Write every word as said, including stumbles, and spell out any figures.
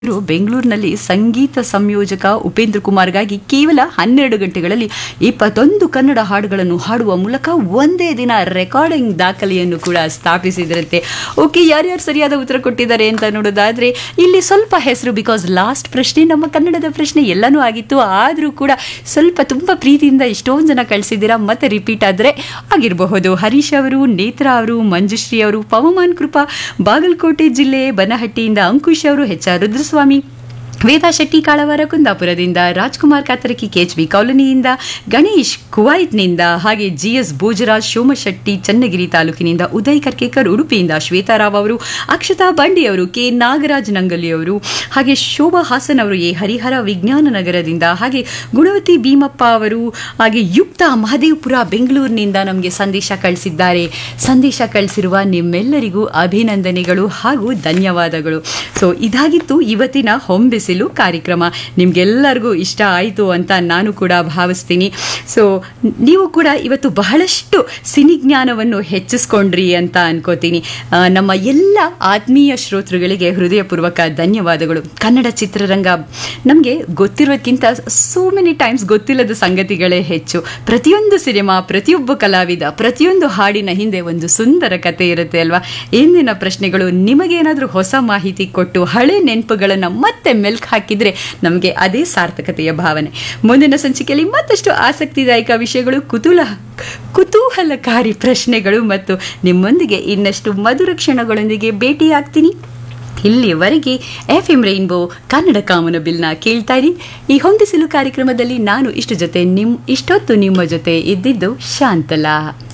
ಇವರು ಬೆಂಗಳೂರಿನಲ್ಲಿ ಸಂಗೀತ ಸಂಯೋಜಕ ಉಪೇಂದ್ರ ಕುಮಾರ್ಗಾಗಿ ಕೇವಲ ಹನ್ನೆರಡು ಗಂಟೆಗಳಲ್ಲಿ ಇಪ್ಪತ್ತೊಂದು ಕನ್ನಡ ಹಾಡುಗಳನ್ನು ಹಾಡುವ ಮೂಲಕ ಒಂದೇ ದಿನ ರೆಕಾರ್ಡಿಂಗ್ ದಾಖಲೆಯನ್ನು ಕೂಡ ಸ್ಥಾಪಿಸಿದ್ರಂತೆ. ಓಕೆ, ಯಾರ್ಯಾರು ಸರಿಯಾದ ಉತ್ತರ ಕೊಟ್ಟಿದ್ದಾರೆ ಅಂತ ನೋಡೋದಾದ್ರೆ ಇಲ್ಲಿ ಸ್ವಲ್ಪ ಹೆಸರು, ಬಿಕಾಸ್ ಲಾಸ್ಟ್ ಪ್ರಶ್ನೆ ನಮ್ಮ ಕನ್ನಡದ ಪ್ರಶ್ನೆ ಎಲ್ಲನೂ ಆಗಿತ್ತು, ಆದರೂ ಕೂಡ ಸ್ವಲ್ಪ ತುಂಬ ಪ್ರೀತಿಯಿಂದ ಇಷ್ಟೊಂದು ಜನ ಕಳಿಸಿದ್ದೀರಾ. ಮತ್ತೆ ರಿಪೀಟ್ ಆದರೆ ಆಗಿರಬಹುದು. ಹರೀಶ್ ಅವರು, ನೇತ್ರಾ ಅವರು, ಮಂಜುಶ್ರೀ ಅವರು, ಪವಮಾನ್ ಕೃಪಾ, ಬಾಗಲಕೋಟೆ ಜಿಲ್ಲೆ ಬನಹಟ್ಟಿಯಿಂದ ಅಂಕುಶ್ ಅವರು, ಎಚ್ ಆರ್ ರುದ್ರಸ್ವಾಮಿ, ವೇದಾ ಶೆಟ್ಟಿ ಕಾಳವಾರ ಕುಂದಾಪುರದಿಂದ, ರಾಜ್ಕುಮಾರ್ ಕಾತರಕಿ ಕೆಎಚ್ ಬಿ ಕಾಲೋನಿಯಿಂದ, ಗಣೇಶ್ ಕುವೈಟ್ನಿಂದ, ಹಾಗೆ ಜಿ ಎಸ್ ಭೋಜರಾಜ್ ಸೋಮಶೆಟ್ಟಿ ಚನ್ನಗಿರಿ ತಾಲೂಕಿನಿಂದ, ಉದಯ್ ಕರ್ಕೇಕರ್ ಉಡುಪಿಯಿಂದ, ಶ್ವೇತಾರಾವ್ ಅವರು, ಅಕ್ಷತಾ ಬಂಡಿ ಅವರು, ಕೆ ನಾಗರಾಜ್ ನಂಗಲಿ ಅವರು, ಹಾಗೆ ಶೋಭಾ ಹಾಸನ್ ಅವರು ಎ ಹರಿಹರ ವಿಜ್ಞಾನ ನಗರದಿಂದ, ಹಾಗೆ ಗುಣವತಿ ಭೀಮಪ್ಪ ಅವರು, ಹಾಗೆ ಯುಕ್ತ ಮಹದೇವಪುರ ಬೆಂಗಳೂರಿನಿಂದ ನಮಗೆ ಸಂದೇಶ ಕಳಿಸಿದ್ದಾರೆ. ಸಂದೇಶ ಕಳಿಸಿರುವ ನಿಮ್ಮೆಲ್ಲರಿಗೂ ಅಭಿನಂದನೆಗಳು ಹಾಗೂ ಧನ್ಯವಾದಗಳು. ಸೊ ಇದಾಗಿತ್ತು ಇವತ್ತಿನ ಹೊಂಬಿಸಿ ಕಾರ್ಯಕ್ರಮ. ನಿಮ್ಗೆಲ್ಲರಿಗೂ ಇಷ್ಟ ಆಯಿತು ಅಂತ ನಾನು ಕೂಡ ಭಾವಿಸ್ತೀನಿ. ಸೊ ನೀವು ಕೂಡ ಇವತ್ತು ಬಹಳಷ್ಟು ಸಿನಿ ಜ್ಞಾನವನ್ನು ಹೆಚ್ಚಿಸ್ಕೊಂಡ್ರಿ ಅಂತ ಅನ್ಕೋತೀನಿ. ನಮ್ಮ ಎಲ್ಲ ಆತ್ಮೀಯ ಶ್ರೋತೃಗಳಿಗೆ ಹೃದಯಪೂರ್ವಕ ಧನ್ಯವಾದಗಳು. ಕನ್ನಡ ಚಿತ್ರರಂಗ ನಮಗೆ ಗೊತ್ತಿರೋದಕ್ಕಿಂತ ಸೋ ಮೆನಿ ಟೈಮ್ಸ್ ಗೊತ್ತಿಲ್ಲದ ಸಂಗತಿಗಳೇ ಹೆಚ್ಚು. ಪ್ರತಿಯೊಂದು ಸಿನಿಮಾ, ಪ್ರತಿಯೊಬ್ಬ ಕಲಾವಿದ, ಪ್ರತಿಯೊಂದು ಹಾಡಿನ ಹಿಂದೆ ಒಂದು ಸುಂದರ ಕಥೆ ಇರುತ್ತೆ ಅಲ್ವಾ. ಇಂದಿನ ಪ್ರಶ್ನೆಗಳು ನಿಮಗೇನಾದರೂ ಹೊಸ ಮಾಹಿತಿ ಕೊಟ್ಟು ಹಳೆ ನೆನಪುಗಳನ್ನು ಮತ್ತೆ ಮೆಲ್ಕ್ ಹಾಕಿದ್ರೆ ನಮಗೆ ಅದೇ ಸಾರ್ಥಕತೆಯ ಭಾವನೆ. ಮುಂದಿನ ಸಂಚಿಕೆಯಲ್ಲಿ ಮತ್ತಷ್ಟು ಆಸಕ್ತಿದಾಯಕ ವಿಷಯಗಳು, ಕುತೂಹಲ ಕುತೂಹಲಕಾರಿ ಪ್ರಶ್ನೆಗಳು ಮತ್ತು ನಿಮ್ಮೊಂದಿಗೆ ಇನ್ನಷ್ಟು ಮಧುರ ಕ್ಷಣಗಳೊಂದಿಗೆ ಭೇಟಿಯಾಗ್ತೀನಿ. ಇಲ್ಲಿಯವರೆಗೆ ಎಫ್ ಎಂ ರೈನ್ಬೋ ಕನ್ನಡ ಕಾಮನಬಿಲ್ನ ಕೇಳ್ತಾ ಇರಿ. ಈ ಹೊಂದಿಸಲು ಕಾರ್ಯಕ್ರಮದಲ್ಲಿ ನಾನು ಇಷ್ಟು ಜೊತೆ ನಿಮ್ ಇಷ್ಟೊತ್ತು ನಿಮ್ಮ ಜೊತೆ ಇದ್ದಿದ್ದು ಶಾಂತಲಾ.